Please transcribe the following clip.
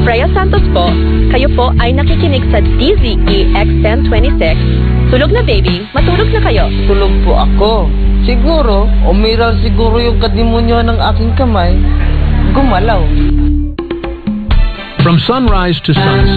Freya Santos po. Kayo po ay nakikinig sa DZE X1026. Tulog na baby, matulog na kayo. Tulog po ako. Siguro, umiral siguro yung kadimonyo ng aking kamay. Gumalaw. From sunrise to sunset.